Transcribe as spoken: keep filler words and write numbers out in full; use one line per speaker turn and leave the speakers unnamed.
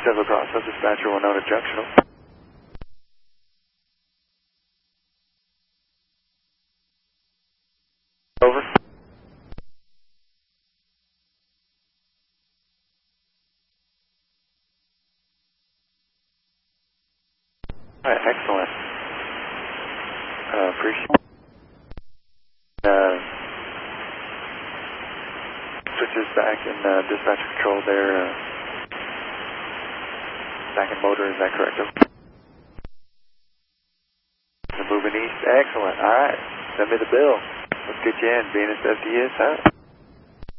seven across, so dispatcher will note a junction. Over. Alright, excellent. Uh, appreciate it. Uh, switches back in uh, dispatcher control there. Uh, back in motor, is that correct? We're moving east. Excellent. Alright. Send me the bill. Let's get you in. Venus F D S, huh?